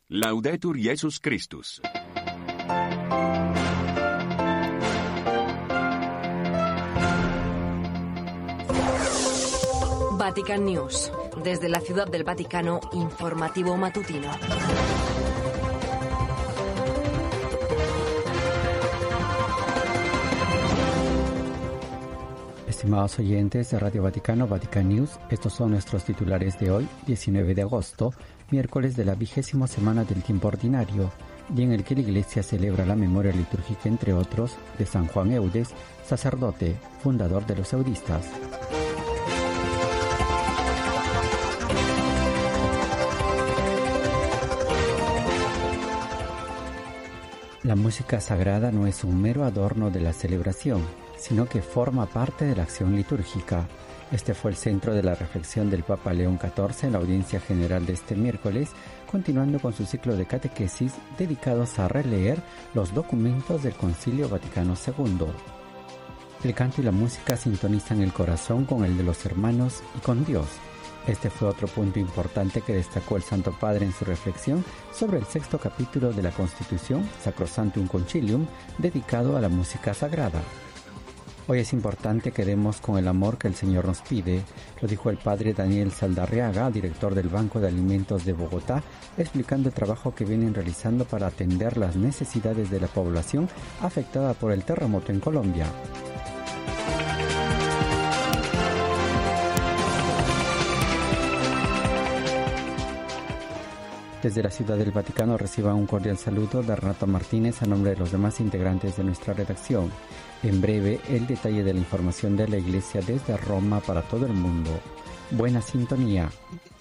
Laudetur Jesus Christus. Vatican News. Desde la Ciudad del Vaticano, informativo matutino. Estimados oyentes de Radio Vaticano, Vatican News, estos son nuestros titulares de hoy, 19 de agosto, miércoles de la 20ª semana del tiempo ordinario, día en el que la Iglesia celebra la memoria litúrgica, entre otros, de San Juan Eudes, sacerdote, fundador de los eudistas. La música sagrada no es un mero adorno de la celebración, sino que forma parte de la acción litúrgica. Este fue el centro de la reflexión del Papa León XIV en la audiencia general de este miércoles, continuando con su ciclo de catequesis dedicados a releer los documentos del Concilio Vaticano II. El canto y la música sintonizan el corazón con el de los hermanos y con Dios. Este fue otro punto importante que destacó el Santo Padre en su reflexión sobre el 6º capítulo de la Constitución, Sacrosanctum Concilium, dedicado a la música sagrada. Hoy es importante que demos con el amor que el Señor nos pide, lo dijo el Padre Daniel Saldarriaga, director del Banco de Alimentos de Bogotá, explicando el trabajo que vienen realizando para atender las necesidades de la población afectada por el terremoto en Colombia. Desde la Ciudad del Vaticano reciban un cordial saludo de Renato Martínez a nombre de los demás integrantes de nuestra redacción. En breve, el detalle de la información de la Iglesia desde Roma para todo el mundo. Buena sintonía.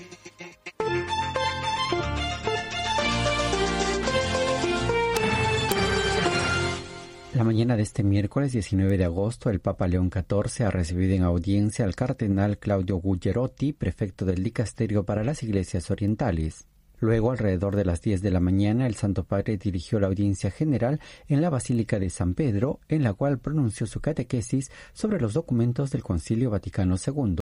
La mañana de este miércoles 19 de agosto, el Papa León XIV ha recibido en audiencia al cardenal Claudio Gugerotti, prefecto del Dicasterio para las Iglesias Orientales. Luego, alrededor de las 10 de la mañana, el Santo Padre dirigió la audiencia general en la Basílica de San Pedro, en la cual pronunció su catequesis sobre los documentos del Concilio Vaticano II.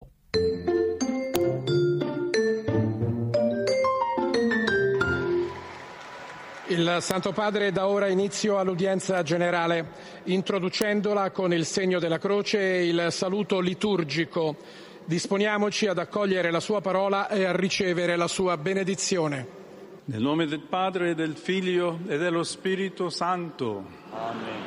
Il Santo Padre dà ora inizio all'udienza generale, introducendola con il segno della croce e il saluto liturgico. Disponiamoci ad accogliere la sua parola e a ricevere la sua benedizione. Nel nome del Padre, del Figlio e dello Spirito Santo. Amen.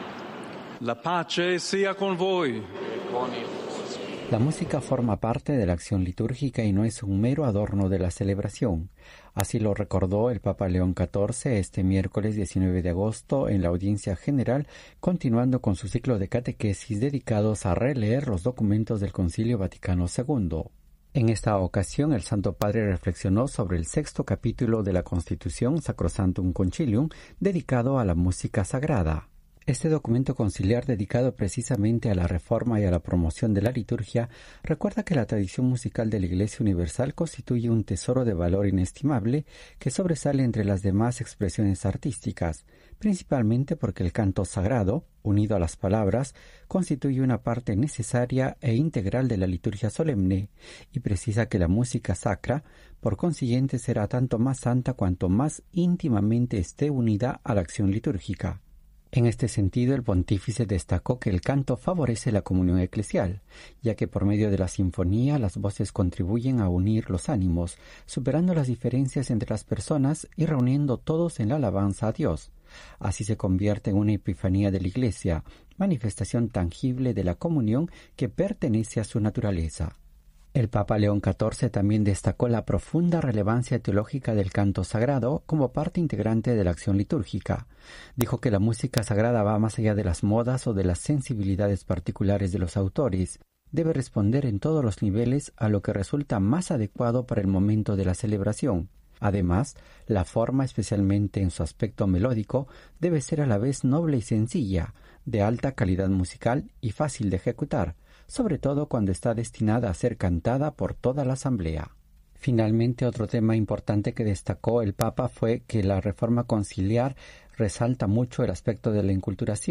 La pace sia con voi. E con il vostro spirito. La música forma parte de la acción litúrgica y no es un mero adorno de la celebración. Así lo recordó el Papa León XIV este miércoles 19 de agosto en la audiencia general, continuando con su ciclo de catequesis dedicados a releer los documentos del Concilio Vaticano II. En esta ocasión, el Santo Padre reflexionó sobre el 6º capítulo de la Constitución, Sacrosanctum Concilium, dedicado a la música sagrada. Este documento conciliar dedicado precisamente a la reforma y a la promoción de la liturgia recuerda que la tradición musical de la Iglesia Universal constituye un tesoro de valor inestimable que sobresale entre las demás expresiones artísticas, principalmente porque el canto sagrado, unido a las palabras, constituye una parte necesaria e integral de la liturgia solemne y precisa que la música sacra, por consiguiente, será tanto más santa cuanto más íntimamente esté unida a la acción litúrgica. En este sentido, el pontífice destacó que el canto favorece la comunión eclesial, ya que por medio de la sinfonía las voces contribuyen a unir los ánimos, superando las diferencias entre las personas y reuniendo todos en la alabanza a Dios. Así se convierte en una epifanía de la Iglesia, manifestación tangible de la comunión que pertenece a su naturaleza. El Papa León XIV también destacó la profunda relevancia teológica del canto sagrado como parte integrante de la acción litúrgica. Dijo que la música sagrada va más allá de las modas o de las sensibilidades particulares de los autores. Debe responder en todos los niveles a lo que resulta más adecuado para el momento de la celebración. Además, la forma, especialmente en su aspecto melódico, debe ser a la vez noble y sencilla, de alta calidad musical y fácil de ejecutar, sobre todo cuando está destinada a ser cantada por toda la asamblea. Finalmente, otro tema importante que destacó el Papa fue que la reforma conciliar resalta mucho el aspecto de la inculturación.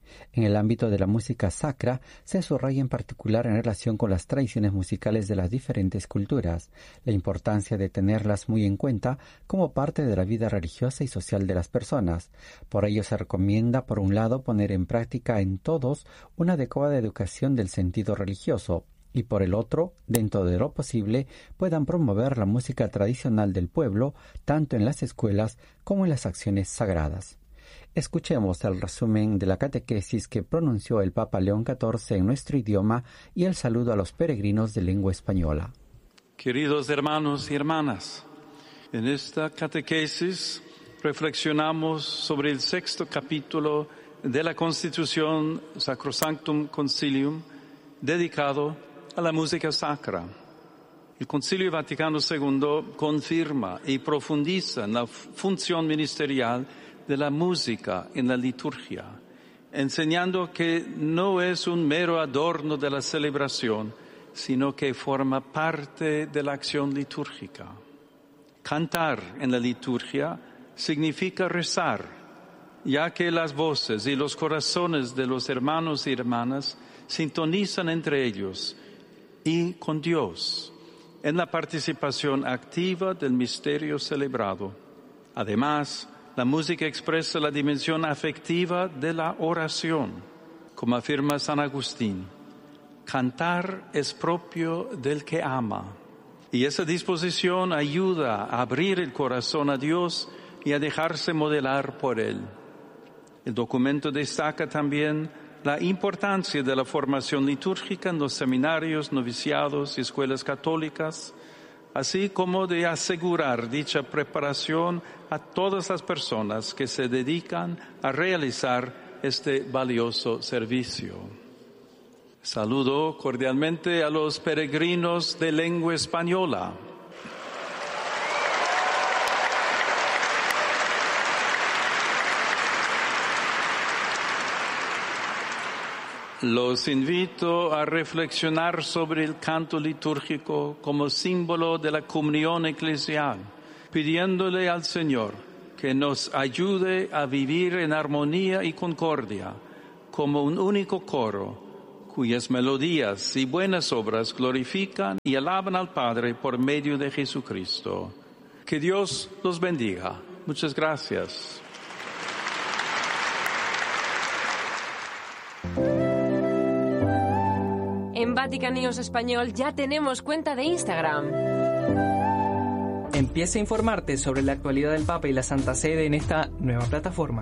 En el ámbito de la música sacra, se subraya en particular en relación con las tradiciones musicales de las diferentes culturas, la importancia de tenerlas muy en cuenta como parte de la vida religiosa y social de las personas. Por ello se recomienda, por un lado, poner en práctica en todos una adecuada educación del sentido religioso, y por el otro, dentro de lo posible, puedan promover la música tradicional del pueblo, tanto en las escuelas como en las acciones sagradas. Escuchemos el resumen de la catequesis que pronunció el Papa León XIV en nuestro idioma y el saludo a los peregrinos de lengua española. Queridos hermanos y hermanas, en esta catequesis reflexionamos sobre el 6º capítulo de la Constitución Sacrosanctum Concilium dedicado a la música sacra. El Concilio Vaticano II confirma y profundiza en la función ministerial de la música en la liturgia, enseñando que no es un mero adorno de la celebración, sino que forma parte de la acción litúrgica. Cantar en la liturgia significa rezar, ya que las voces y los corazones de los hermanos y hermanas sintonizan entre ellos y con Dios en la participación activa del misterio celebrado. Además, la música expresa la dimensión afectiva de la oración, como afirma San Agustín. Cantar es propio del que ama, y esa disposición ayuda a abrir el corazón a Dios y a dejarse modelar por Él. El documento destaca también la importancia de la formación litúrgica en los seminarios, noviciados y escuelas católicas, así como de asegurar dicha preparación a todas las personas que se dedican a realizar este valioso servicio. Saludo cordialmente a los peregrinos de lengua española. Los invito a reflexionar sobre el canto litúrgico como símbolo de la comunión eclesial, pidiéndole al Señor que nos ayude a vivir en armonía y concordia, como un único coro, cuyas melodías y buenas obras glorifican y alaban al Padre por medio de Jesucristo. Que Dios los bendiga. Muchas gracias. En Vatican News Español ya tenemos cuenta de Instagram. Empieza a informarte sobre la actualidad del Papa y la Santa Sede en esta nueva plataforma.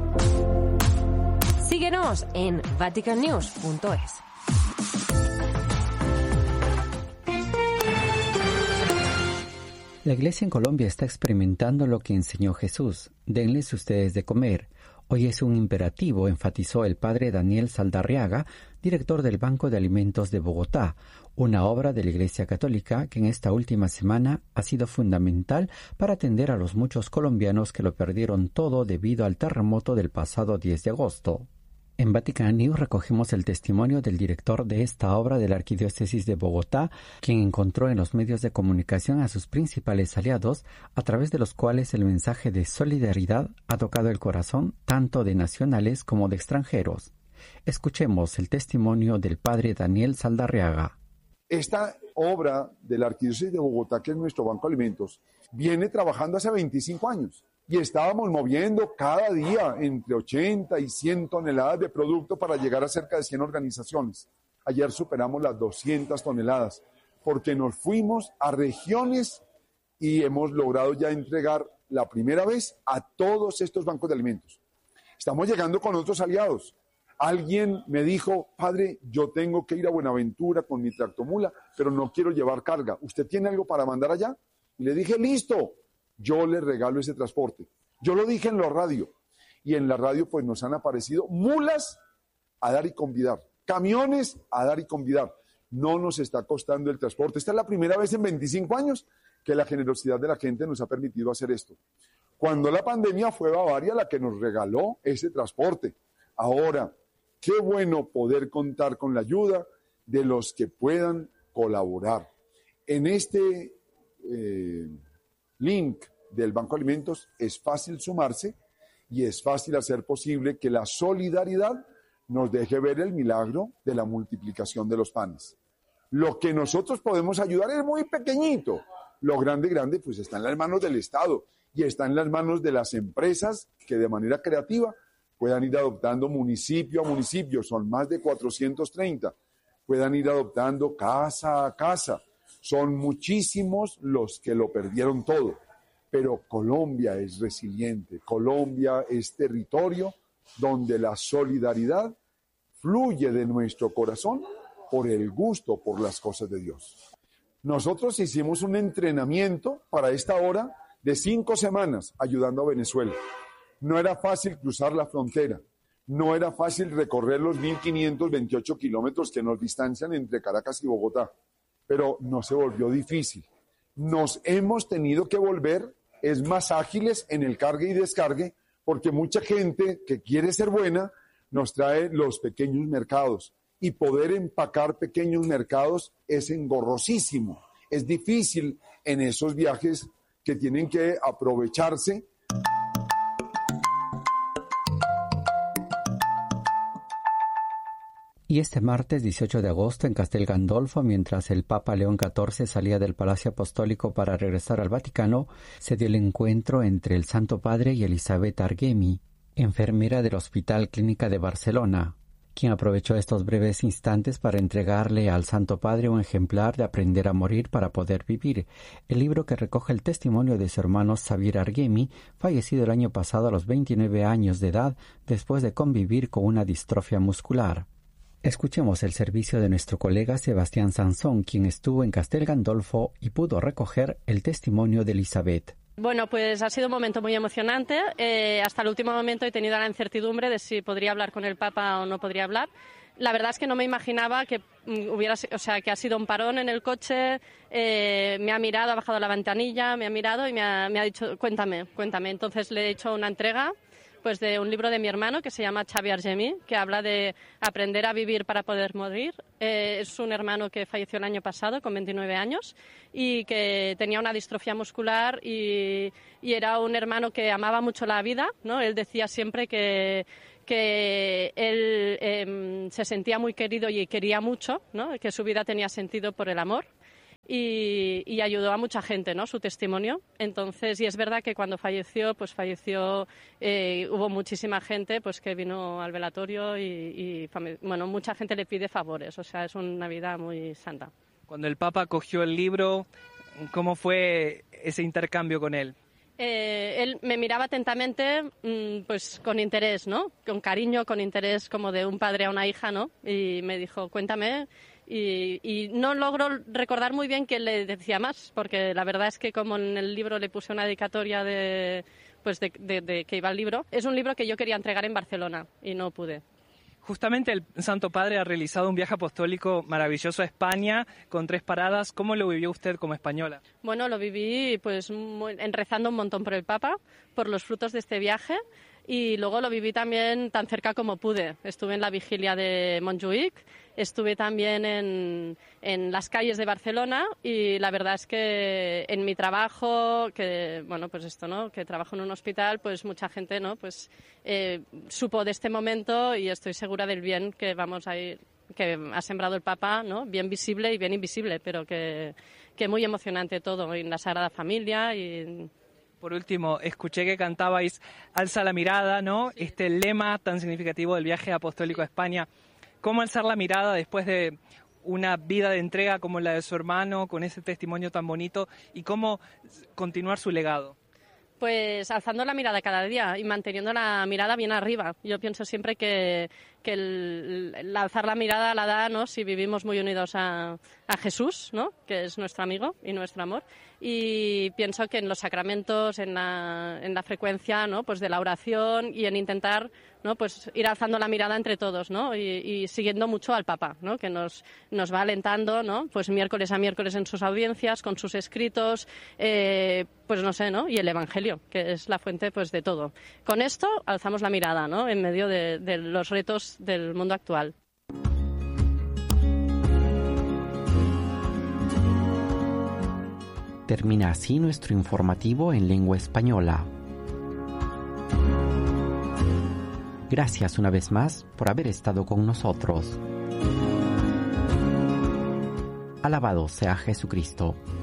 Síguenos en vaticannews.es. La Iglesia en Colombia está experimentando lo que enseñó Jesús. Denles ustedes de comer. Hoy es un imperativo, enfatizó el padre Daniel Saldarriaga, director del Banco de Alimentos de Bogotá, una obra de la Iglesia Católica que en esta última semana ha sido fundamental para atender a los muchos colombianos que lo perdieron todo debido al terremoto del pasado 10 de agosto. En Vatican News recogimos el testimonio del director de esta obra de la Arquidiócesis de Bogotá, quien encontró en los medios de comunicación a sus principales aliados, a través de los cuales el mensaje de solidaridad ha tocado el corazón tanto de nacionales como de extranjeros. Escuchemos el testimonio del padre Daniel Saldarriaga. Esta obra de la Arquidiócesis de Bogotá, que es nuestro Banco de Alimentos, viene trabajando hace 25 años. Y estábamos moviendo cada día entre 80 y 100 toneladas de producto para llegar a cerca de 100 organizaciones. Ayer superamos las 200 toneladas porque nos fuimos a regiones y hemos logrado ya entregar la primera vez a todos estos bancos de alimentos. Estamos llegando con otros aliados. Alguien me dijo, padre, yo tengo que ir a Buenaventura con mi tractomula, pero no quiero llevar carga. ¿Usted tiene algo para mandar allá? Y le dije, listo. Yo le regalo ese transporte. Yo lo dije en la radio. Y en la radio pues nos han aparecido mulas a dar y convidar. Camiones a dar y convidar. No nos está costando el transporte. Esta es la primera vez en 25 años que la generosidad de la gente nos ha permitido hacer esto. Cuando la pandemia fue Bavaria la que nos regaló ese transporte. Ahora, qué bueno poder contar con la ayuda de los que puedan colaborar. En este link del Banco de Alimentos es fácil sumarse y es fácil hacer posible que la solidaridad nos deje ver el milagro de la multiplicación de los panes. Lo que nosotros podemos ayudar es muy pequeñito. Lo grande, pues está en las manos del Estado y está en las manos de las empresas que de manera creativa puedan ir adoptando municipio a municipio, son más de 430, puedan ir adoptando casa a casa. Son muchísimos los que lo perdieron todo, pero Colombia es resiliente, Colombia es territorio donde la solidaridad fluye de nuestro corazón por el gusto por las cosas de Dios. Nosotros hicimos un entrenamiento para esta hora de 5 semanas ayudando a Venezuela. No era fácil cruzar la frontera, no era fácil recorrer los 1.528 kilómetros que nos distancian entre Caracas y Bogotá, pero no se volvió difícil. Nos hemos tenido que volver más ágiles en el cargue y descargue, porque mucha gente que quiere ser buena nos trae los pequeños mercados. Y poder empacar pequeños mercados es engorrosísimo. Es difícil en esos viajes que tienen que aprovecharse. Y este martes 18 de agosto en Castel Gandolfo, mientras el Papa León XIV salía del Palacio Apostólico para regresar al Vaticano, se dio el encuentro entre el Santo Padre y Elisabeth Argemi, enfermera del Hospital Clínica de Barcelona, quien aprovechó estos breves instantes para entregarle al Santo Padre un ejemplar de Aprender a morir para poder vivir, el libro que recoge el testimonio de su hermano Xavier Argemi, fallecido el año pasado a los 29 años de edad después de convivir con una distrofia muscular. Escuchemos el servicio de nuestro colega Sebastián Sansón, quien estuvo en Castel Gandolfo y pudo recoger el testimonio de Elisabeth. Bueno, pues ha sido un momento muy emocionante. Hasta el último momento he tenido la incertidumbre de si podría hablar con el Papa o no podría hablar. La verdad es que no me imaginaba que que ha sido un parón en el coche. Me ha mirado, ha bajado la ventanilla, me ha mirado y me ha dicho, cuéntame. Entonces le he hecho una entrega pues de un libro de mi hermano que se llama Xavier Argemi, que habla de aprender a vivir para poder morir. Es un hermano que falleció el año pasado con 29 años y que tenía una distrofia muscular y era un hermano que amaba mucho la vida, ¿no? Él decía siempre que él se sentía muy querido y quería mucho, ¿no? Que su vida tenía sentido por el amor. Y ayudó a mucha gente, ¿no? Su testimonio. Entonces, y es verdad que cuando falleció, hubo muchísima gente pues que vino al velatorio y mucha gente le pide favores, o sea, es una vida muy santa. Cuando el Papa cogió el libro, ¿cómo fue ese intercambio con él? Él me miraba atentamente, pues con interés, ¿no? Con cariño, con interés, como de un padre a una hija, ¿no? Y me dijo, cuéntame. Y no logro recordar muy bien qué le decía más, porque la verdad es que como en el libro le puse una dedicatoria de que iba el libro, es un libro que yo quería entregar en Barcelona y no pude. Justamente el Santo Padre ha realizado un viaje apostólico maravilloso a España con 3 paradas. ¿Cómo lo vivió usted como española? Bueno, lo viví rezando un montón por el Papa, por los frutos de este viaje. Y luego lo viví también tan cerca como pude. Estuve en la vigilia de Montjuïc, estuve también en las calles de Barcelona y la verdad es que en mi trabajo, que trabajo en un hospital, pues mucha gente, ¿no? Supo de este momento y estoy segura del bien que vamos a ir, que ha sembrado el Papa, ¿no? Bien visible y bien invisible, pero que muy emocionante todo, en la Sagrada Familia y... Por último, escuché que cantabais Alza la mirada, ¿no? Este lema tan significativo del viaje apostólico a España. ¿Cómo alzar la mirada después de una vida de entrega como la de su hermano, con ese testimonio tan bonito? ¿Y cómo continuar su legado? Pues alzando la mirada cada día y manteniendo la mirada bien arriba. Yo pienso siempre que el alzar la mirada la da, ¿no? Si vivimos muy unidos a Jesús, ¿no? Que es nuestro amigo y nuestro amor. Y pienso que en los sacramentos, en la frecuencia, ¿no? Pues de la oración y en intentar, ¿no? Pues ir alzando la mirada entre todos, ¿no? Y siguiendo mucho al Papa, ¿no? Que nos va alentando, ¿no? Pues miércoles a miércoles en sus audiencias, con sus escritos, ¿no? Y el Evangelio, que es la fuente, pues, de todo. Con esto alzamos la mirada, ¿no? En medio de los retos del mundo actual. Termina así nuestro informativo en lengua española. Gracias una vez más por haber estado con nosotros. Alabado sea Jesucristo.